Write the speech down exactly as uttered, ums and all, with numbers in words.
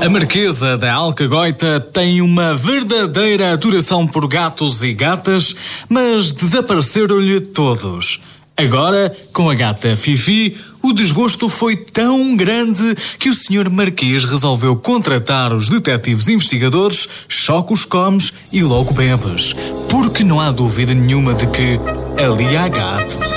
A Marquesa da Alcagoita tem uma verdadeira adoração por gatos e gatas, mas desapareceram-lhe todos. Agora, com a gata Fifi, o desgosto foi tão grande que o senhor Marquês resolveu contratar os detetives investigadores Chocos Comes e Louco Bebes, porque não há dúvida nenhuma de que ali há gato.